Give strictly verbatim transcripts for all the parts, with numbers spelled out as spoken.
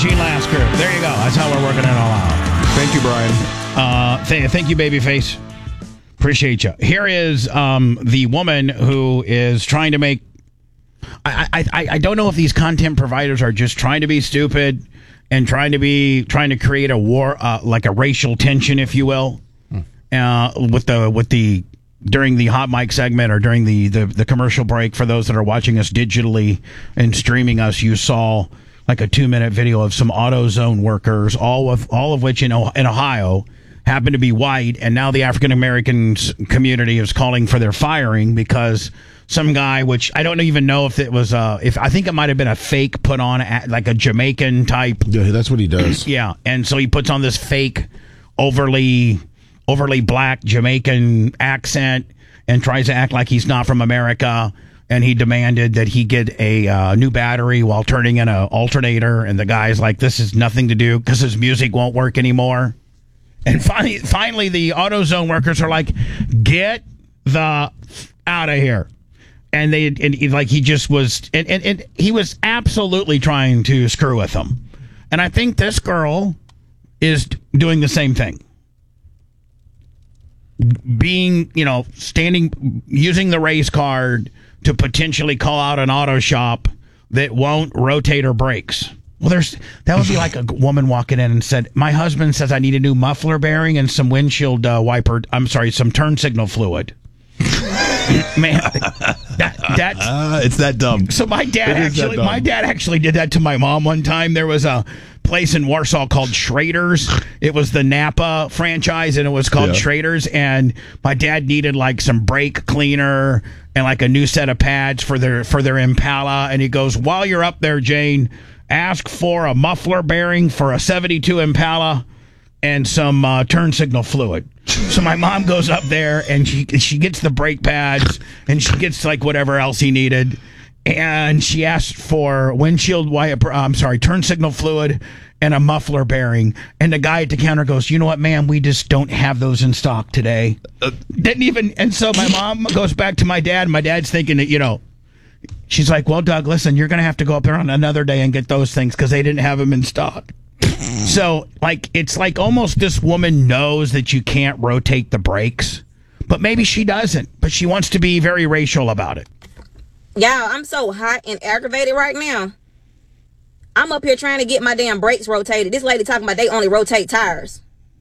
Gene Lasker. There you go. That's how we're working it all out. Thank you, Brian. Uh, th- thank you, Babyface. Appreciate you. Here is um, the woman who is trying to make... I, I, I, I don't know if these content providers are just trying to be stupid and trying to be trying to create a war, uh, like a racial tension, if you will, uh, with the with the during the hot mic segment or during the, the, the commercial break. For those that are watching us digitally and streaming us, you saw like a two minute video of some AutoZone workers, all of all of which in in Ohio happen to be white, and now the African American community is calling for their firing because some guy, which I don't even know if it was, uh, if I think it might have been a fake put on, like a Jamaican type. Yeah, that's what he does. Yeah, and so he puts on this fake, overly, overly black Jamaican accent and tries to act like he's not from America. And he demanded that he get a uh, new battery while turning in an alternator. And the guy's like, "This has nothing to do because his music won't work anymore." And finally, finally, the AutoZone workers are like, "Get the out of here." And they, and he, like, he just was, and, and, and he was absolutely trying to screw with them. And I think this girl is doing the same thing. Being, you know, standing, using the race card to potentially call out an auto shop that won't rotate her brakes. Well, there's, that would be like a woman walking in and said, "My husband says I need a new muffler bearing and some windshield uh, wiper, I'm sorry, some turn signal fluid." Man, that, that's uh, it's that dumb. So my dad actually, my dad actually did that to my mom one time. There was a place in Warsaw called Schrader's. It was the Napa franchise, and it was called yeah. Schrader's. And my dad needed like some brake cleaner and like a new set of pads for their for their Impala. And he goes, "While you're up there, Jane, ask for a muffler bearing for a seventy-two Impala and some uh, turn signal fluid." So my mom goes up there and she she gets the brake pads and she gets like whatever else he needed, and she asked for windshield wiper, uh, I'm sorry, turn signal fluid and a muffler bearing. And the guy at the counter goes, "You know what, ma'am, we just don't have those in stock today." Uh, Didn't even. And so my mom goes back to my dad. My dad's thinking that, you know, she's like, "Well, Doug, listen, you're going to have to go up there on another day and get those things because they didn't have them in stock." So, like, it's like almost this woman knows that you can't rotate the brakes, but maybe she doesn't, but she wants to be very racial about it. Yeah, I'm so hot and aggravated right now. I'm up here trying to get my damn brakes rotated. This lady talking about they only rotate tires.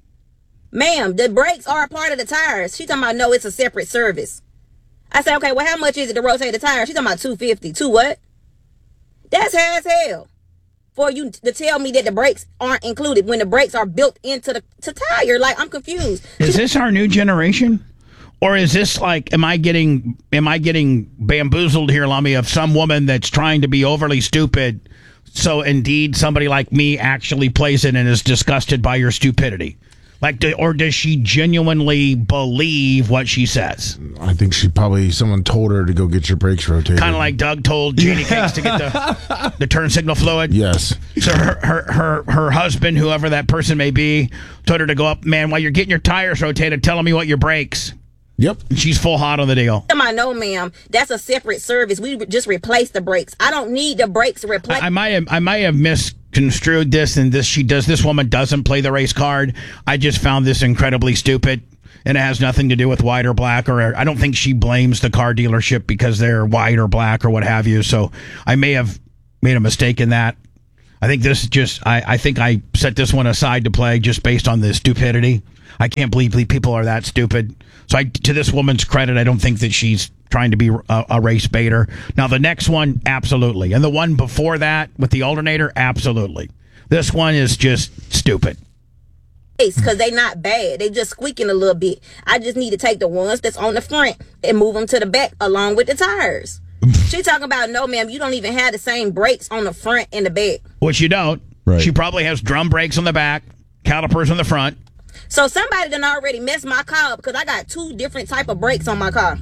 Ma'am, the brakes are a part of the tires. She talking about, no, it's a separate service. I said, okay, well, how much is it to rotate the tire? She talking about two hundred fifty dollars. Two what? That's high as hell. For you to tell me that the brakes aren't included when the brakes are built into the to tire. Like, I'm confused. Is this our new generation? Or is this like, am I getting am I getting bamboozled here, Lummy, of some woman that's trying to be overly stupid, so indeed somebody like me actually plays it and is disgusted by your stupidity? Like, do, or does she genuinely believe what she says? I think she probably, someone told her to go get your brakes rotated. Kind of like Doug told Jeannie Cakes to get the, the turn signal fluid. Yes. So her, her her her husband, whoever that person may be, told her to go up, "Man, while you're getting your tires rotated, tell me what your brakes." Yep. And she's full hot on the deal. I know, ma'am. That's a separate service. We just replace the brakes. I don't need the brakes replaced. I, I might have I might have misconstrued this, and this she does. This woman doesn't play the race card. I just found this incredibly stupid, and it has nothing to do with white or black. Or I don't think she blames the car dealership because they're white or black or what have you. So I may have made a mistake in that. I think this just I, I think I set this one aside to play just based on the stupidity. I can't believe people are that stupid. So I, to this woman's credit, I don't think that she's trying to be a, a race baiter. Now, the next one, absolutely. And the one before that with the alternator, absolutely. This one is just stupid. Because they not bad. They just squeaking a little bit. I just need to take the ones that's on the front and move them to the back along with the tires. She talking about, no, ma'am, you don't even have the same brakes on the front and the back. Which you don't. Right. She probably has drum brakes on the back, calipers on the front. So somebody done already messed my car up because I got two different type of brakes on my car.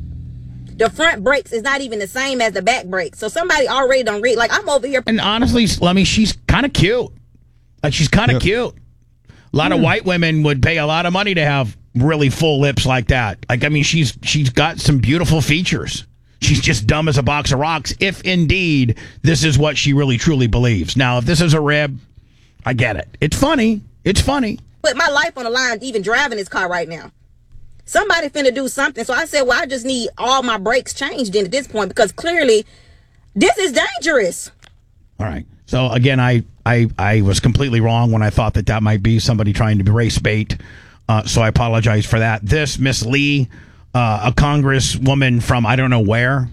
The front brakes is not even the same as the back brakes. So somebody already done read. Like, I'm over here. And honestly, Lemmy, she's kind of cute. Like, she's kind of yep. cute. A lot yeah. of white women would pay a lot of money to have really full lips like that. Like, I mean, she's she's got some beautiful features. She's just dumb as a box of rocks, if indeed this is what she really truly believes. Now, if this is a rib, I get it. It's funny. It's funny. Put my life on the line even driving this car right now. Somebody finna do something. So I said, well, I just need all my brakes changed in at this point because clearly this is dangerous. All right. So again, I, I, I was completely wrong when I thought that that might be somebody trying to race bait. Uh, so I apologize for that. This Miss Lee, uh, a congresswoman from I don't know where.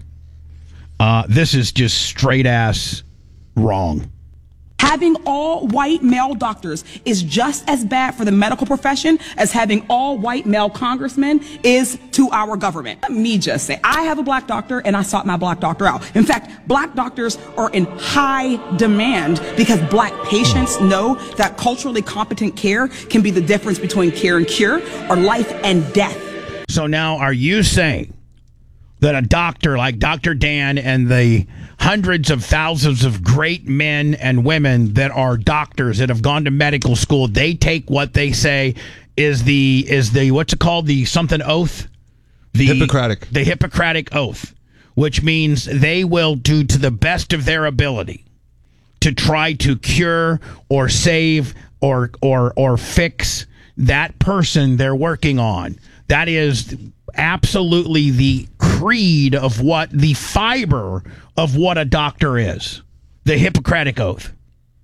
Uh, this is just straight ass wrong. Having all white male doctors is just as bad for the medical profession as having all white male congressmen is to our government. Let me just say, I have a black doctor and I sought my black doctor out. In fact, black doctors are in high demand because black patients know that culturally competent care can be the difference between care and cure or life and death. So now are you saying that a doctor like Doctor Dan and the hundreds of thousands of great men and women that are doctors that have gone to medical school, they take what they say is the, is the what's it called? The something oath? The Hippocratic. The Hippocratic oath, which means they will do to the best of their ability to try to cure or save or or or fix that person they're working on. That is absolutely the creed of what the fiber of what a doctor is. The Hippocratic Oath.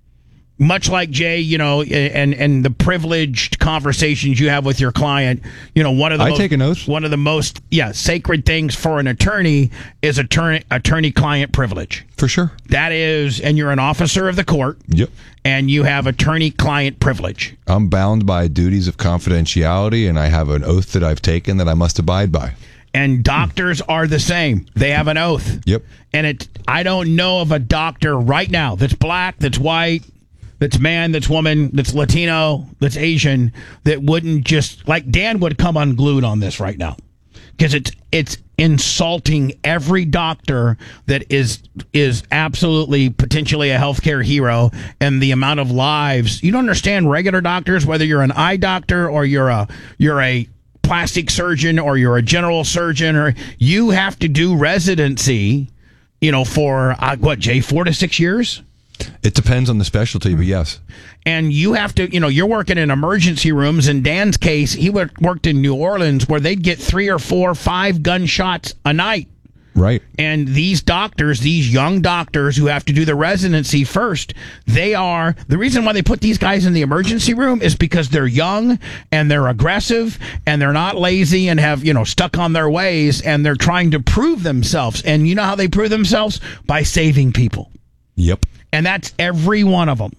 Much like Jay, you know, and and the privileged conversations you have with your client, you know, one of the I most, take an oath. One of the most yeah sacred things for an attorney is attorney attorney client privilege. For sure. That is, and you're an officer of the court. Yep. And you have attorney client privilege. I'm bound by duties of confidentiality, and I have an oath that I've taken that I must abide by. And doctors are the same. They have an oath. Yep. And it, I don't know of a doctor right now that's black, that's white, that's man, that's woman, that's Latino, that's Asian, that wouldn't just, like Dan would come unglued on this right now. Because it's it's insulting every doctor that is is absolutely potentially a healthcare hero, and the amount of lives. You don't understand regular doctors, whether you're an eye doctor or you're a you're a plastic surgeon or you're a general surgeon, or you have to do residency, you know, for uh, what, Jay, four to six years? It depends on the specialty, but yes. And you have to, you know, you're working in emergency rooms. In Dan's case, he worked in New Orleans where they'd get three or four, five gunshots a night. Right. And these doctors, these young doctors who have to do the residency first, they are, the reason why they put these guys in the emergency room is because they're young and they're aggressive and they're not lazy and have, you know, stuck on their ways, and they're trying to prove themselves. And you know how they prove themselves? By saving people. Yep. And that's every one of them.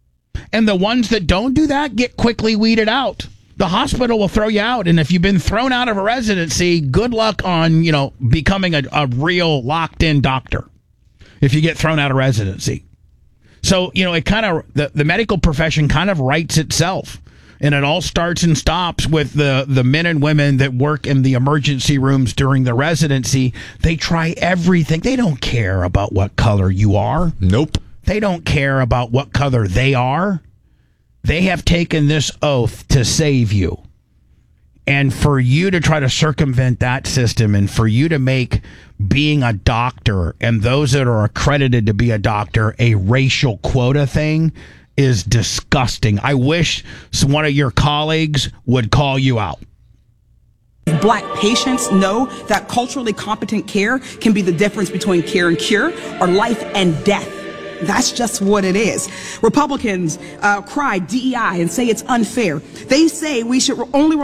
And the ones that don't do that get quickly weeded out. The hospital will throw you out. And if you've been thrown out of a residency, good luck on, you know, becoming a, a real locked-in doctor if you get thrown out of residency. So, you know, it kind of, the, the medical profession kind of writes itself. And it all starts and stops with the, the men and women that work in the emergency rooms during the residency. They try everything. They don't care about what color you are. Nope. They don't care about what color they are. They have taken this oath to save you. And for you to try to circumvent that system, and for you to make being a doctor and those that are accredited to be a doctor a racial quota thing is disgusting. I wish one of your colleagues would call you out. Black patients know that culturally competent care can be the difference between care and cure or life and death. That's just what it is. Republicans uh, cry D E I and say it's unfair. They say we should only